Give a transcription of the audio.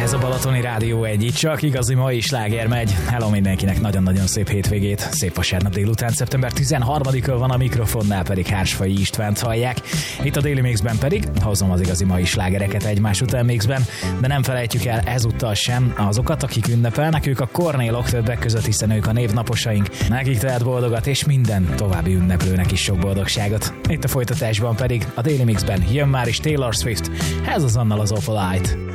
Ez a Balatoni Rádió 1, itt csak igazi mai sláger megy. Hello mindenkinek, nagyon-nagyon szép hétvégét, szép vasárnap délután, szeptember 13-a van, a mikrofonnál pedig Hársfai Istvánt hallják. Itt a Daily Mixben pedig hozom az igazi mai slágereket egymás után mixben, de nem felejtjük el ezúttal sem azokat, akik ünnepelnek, ők a Kornélok többek között, hiszen ők a névnaposaink. Nekik tehát boldogat, és minden további ünneplőnek is sok boldogságot. Itt a folytatásban pedig a Daily Mixben jön már is Taylor Swift, ez azonnal az Opalite.